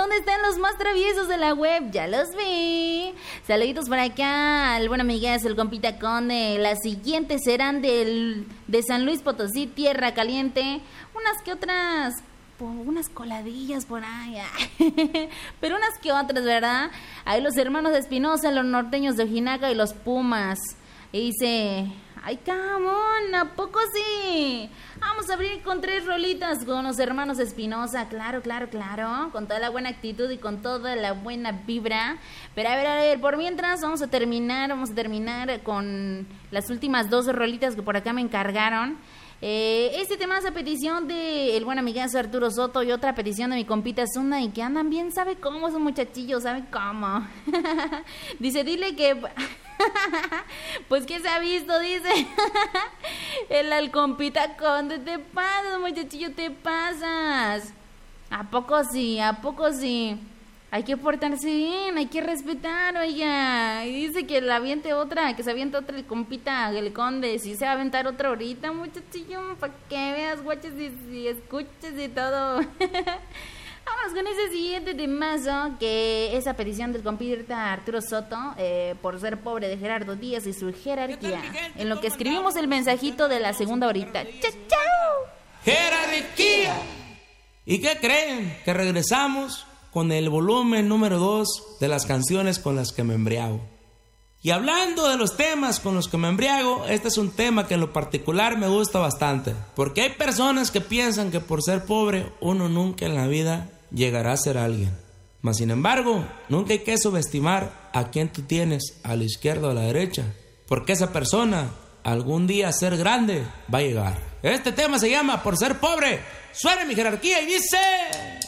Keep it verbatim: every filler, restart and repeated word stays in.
¿dónde están los más traviesos de la web? Ya los vi. Saluditos por acá al buen amigas, el compita Conde. Las siguientes serán del, de San Luis Potosí, Tierra Caliente. Unas que otras, unas coladillas por ahí. Pero unas que otras, ¿verdad? Ahí los hermanos de Espinosa, los norteños de Ojinaga y los Pumas. Y dice... Ay, camón, ¿a poco sí? Vamos a abrir con tres rolitas con los hermanos Espinosa. Claro, claro, claro. Con toda la buena actitud y con toda la buena vibra. Pero a ver, a ver, por mientras vamos a terminar, vamos a terminar con las últimas dos rolitas que por acá me encargaron. Eh, este tema es a petición de el buen amigazo Arturo Soto y otra petición de mi compita Zuna y que andan bien, ¿sabe cómo? Esos muchachillos, ¿sabe cómo? Dice, dile que... Pues que se ha visto, dice el al compita Conde, te pasas, muchachillo, te pasas. ¿A poco sí? ¿A poco sí? Hay que portarse bien, hay que respetar, oiga. Y dice que la aviente otra, que se aviente otra el compita, el Conde. Si se va a aventar otra ahorita, muchachillo, para que veas, guaches y, y escuches y todo. Vamos con ese siguiente temazo, que es a petición del compita Arturo Soto, eh, por ser pobre, de Gerardo Díaz y su jerarquía. En lo que escribimos el mensajito de la segunda horita. ¡Chao, chao! ¡Jerarquía! ¿Y qué creen? Que regresamos con el volumen número dos de las canciones con las que me embriago. Y hablando de los temas con los que me embriago, este es un tema que en lo particular me gusta bastante, porque hay personas que piensan que por ser pobre uno nunca en la vida llegará a ser alguien. Mas sin embargo, nunca hay que subestimar a quien tú tienes a la izquierda o a la derecha, porque esa persona algún día a ser grande va a llegar. Este tema se llama Por ser pobre. Suena mi jerarquía y dice...